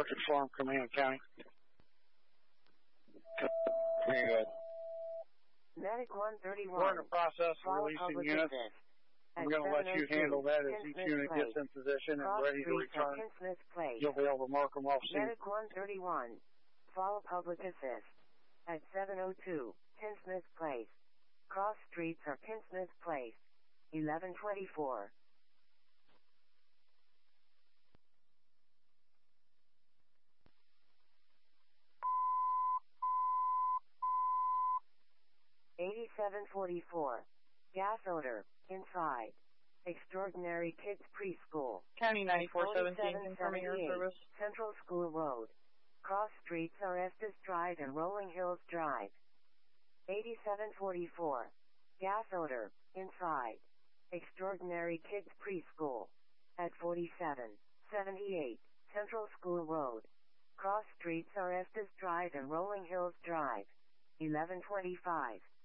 Orchard Farm Command County. Very good. Medic 131. We're in the process of Follow releasing public units. assist. I'm going to let you handle that as each unit gets in position and ready to return. You'll be able to mark them off soon. Medic 131. Follow public assist. At 702, Tinsmith Place. Cross streets are Tinsmith Place. 1124. $87.44. Gas odor, inside. Extraordinary Kids Preschool. County 9417, confirming your service. Central School Road. Cross streets are Estes Drive and Rolling Hills Drive. 8744. Gas odor, inside. Extraordinary Kids Preschool. At 4778, Central School Road. Cross streets are Estes Drive and Rolling Hills Drive. 1125.